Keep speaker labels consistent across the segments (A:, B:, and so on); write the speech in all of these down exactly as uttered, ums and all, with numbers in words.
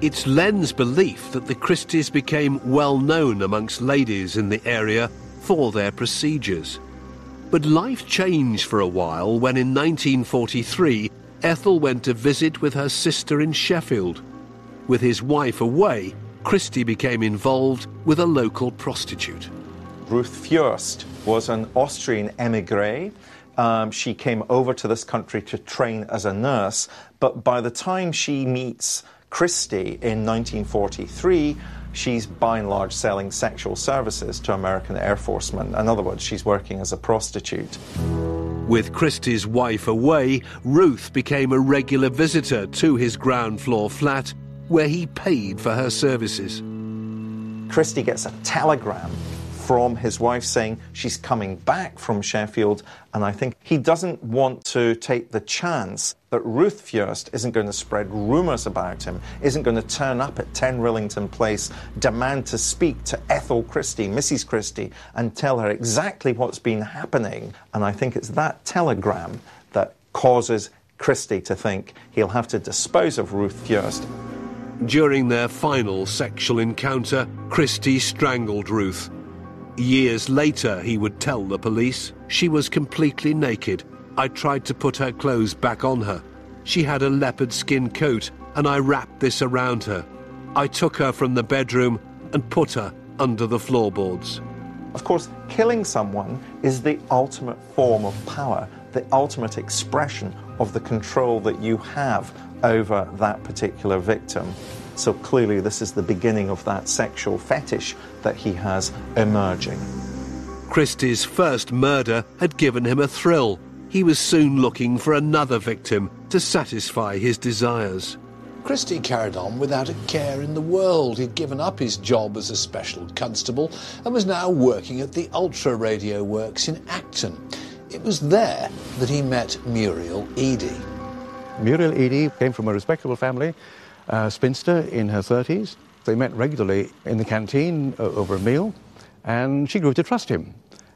A: It's Len's belief that the Christies became well known amongst ladies in the area for their procedures. But life changed for a while when in nineteen forty-three Ethel went to visit with her sister in Sheffield. With his wife away, Christie became involved with a local prostitute.
B: Ruth Fürst was an Austrian émigré. Um, she came over to this country to train as a nurse, but by the time she meets Christie in nineteen forty-three, she's by and large selling sexual services to American Air Forcemen. In other words, she's working as a prostitute.
A: With Christie's wife away, Ruth became a regular visitor to his ground floor flat, where he paid for her services.
B: Christie gets a telegram from his wife saying she's coming back from Sheffield, and I think he doesn't want to take the chance that Ruth Fürst isn't going to spread rumours about him, isn't going to turn up at ten Rillington Place, demand to speak to Ethel Christie, Missus Christie, and tell her exactly what's been happening. And I think it's that telegram that causes Christie to think he'll have to dispose of Ruth Fürst.
A: During their final sexual encounter, Christie strangled Ruth. Years later, he would tell the police, she was completely naked. I tried to put her clothes back on her. She had a leopard skin coat, and I wrapped this around her. I took her from the bedroom and put her under the floorboards.
B: Of course, killing someone is the ultimate form of power, the ultimate expression of the control that you have over that particular victim. So clearly this is the beginning of that sexual fetish that he has emerging.
A: Christie's first murder had given him a thrill. He was soon looking for another victim to satisfy his desires.
C: Christie carried on without a care in the world. He'd given up his job as a special constable and was now working at the Ultra Radio Works in Acton. It was there that he met Muriel Eady.
D: Muriel Eady came from a respectable family, a spinster in her thirties. They met regularly in the canteen uh, over a meal, and she grew to trust him.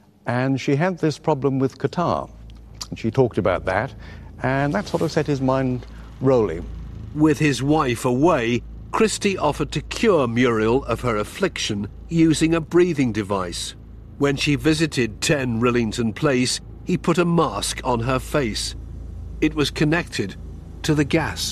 D: And she had this problem with catarrh. And she talked about that, and that sort of set his mind rolling.
A: With his wife away, Christie offered to cure Muriel of her affliction using a breathing device. When she visited ten Rillington Place, he put a mask on her face. It was connected to the gas.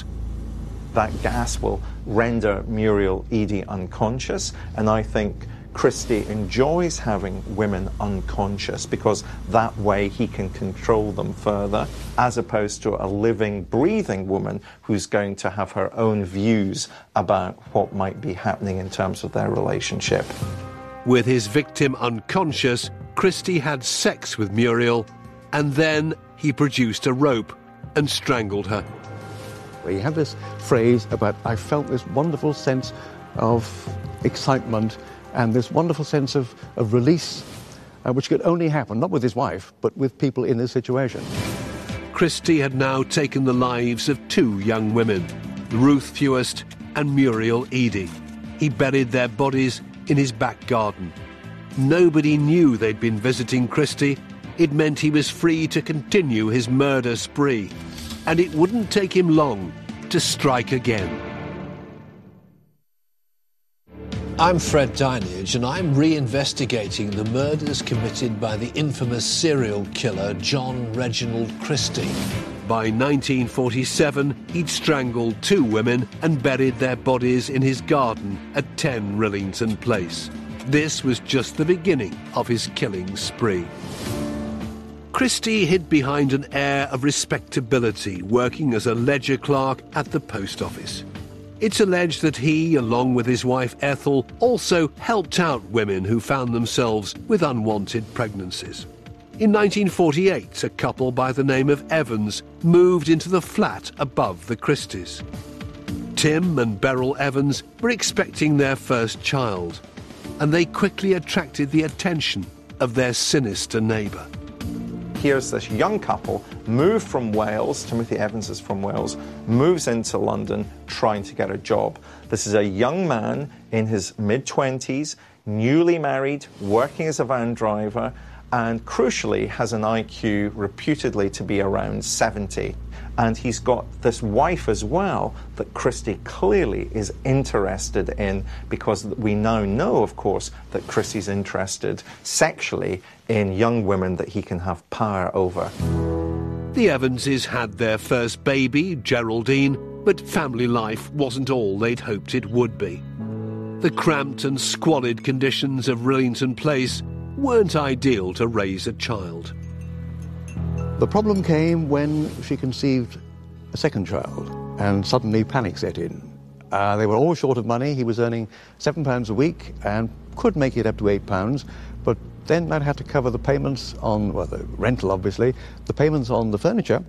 B: That gas will render Muriel Eady unconscious, and I think Christie enjoys having women unconscious because that way he can control them further, as opposed to a living, breathing woman who's going to have her own views about what might be happening in terms of their relationship.
A: With his victim unconscious, Christie had sex with Muriel, and then he produced a rope and strangled her.
D: He had this phrase about, I felt this wonderful sense of excitement and this wonderful sense of, of release, uh, which could only happen, not with his wife, but with people in this situation.
A: Christie had now taken the lives of two young women, Ruth Fürst and Muriel Eady. He buried their bodies in his back garden. Nobody knew they'd been visiting Christie. It meant he was free to continue his murder spree. And it wouldn't take him long to strike again.
C: I'm Fred Dinage, and I'm reinvestigating the murders committed by the infamous serial killer John Reginald Christie.
A: By nineteen forty-seven, he'd strangled two women and buried their bodies in his garden at ten Rillington Place. This was just the beginning of his killing spree. Christie hid behind an air of respectability, working as a ledger clerk at the post office. It's alleged that he, along with his wife Ethel, also helped out women who found themselves with unwanted pregnancies. In nineteen forty-eight, a couple by the name of Evans moved into the flat above the Christies. Tim and Beryl Evans were expecting their first child, and they quickly attracted the attention of their sinister neighbour.
B: Here's this young couple, moved from Wales, Timothy Evans is from Wales, moves into London trying to get a job. This is a young man in his mid-twenties, newly married, working as a van driver, and crucially has an I Q reputedly to be around seventy. And he's got this wife as well that Christie clearly is interested in, because we now know, of course, that Christie's interested sexually in young women that he can have power over.
A: The Evanses had their first baby, Geraldine, but family life wasn't all they'd hoped it would be. The cramped and squalid conditions of Rillington Place weren't ideal to raise a child.
D: The problem came when she conceived a second child, and suddenly panic set in. Uh, they were all short of money. He was earning seven pounds a week and could make it up to eight pounds, but then that had to cover the payments on, well, the rental, obviously, the payments on the furniture,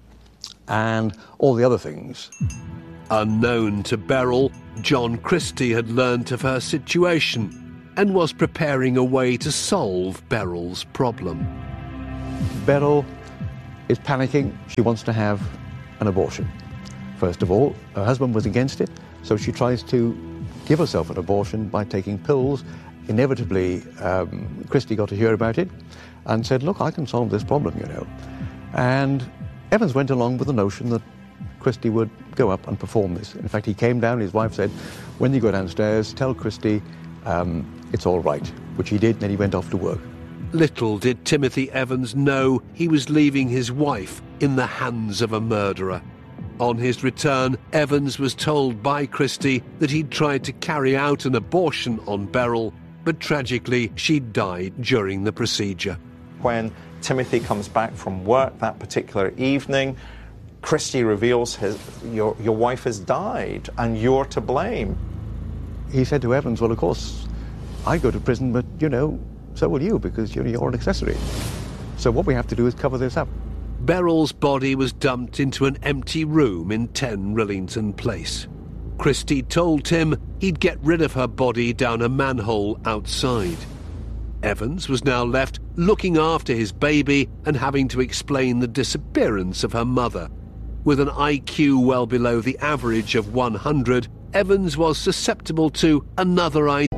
D: and all the other things.
A: Unknown to Beryl, John Christie had learnt of her situation and was preparing a way to solve Beryl's problem.
D: Beryl is panicking. She wants to have an abortion. First of all, her husband was against it, so she tries to give herself an abortion by taking pills. Inevitably, um, Christie got to hear about it and said, look, I can solve this problem, you know. And Evans went along with the notion that Christie would go up and perform this. In fact, he came down, his wife said, when you go downstairs, tell Christie um, it's all right, which he did, and then he went off to work.
A: Little did Timothy Evans know he was leaving his wife in the hands of a murderer. On his return, Evans was told by Christie that he'd tried to carry out an abortion on Beryl, but tragically she died during the procedure.
B: When Timothy comes back from work that particular evening, Christie reveals his, your, your wife has died and you're to blame.
D: He said to Evans, well, of course, I go to prison, but, you know, so will you, because you're, you're an accessory. So what we have to do is cover this up.
A: Beryl's body was dumped into an empty room in ten Rillington Place. Christie told Tim he'd get rid of her body down a manhole outside. Evans was now left looking after his baby and having to explain the disappearance of her mother. With an I Q well below the average of one hundred, Evans was susceptible to another idea.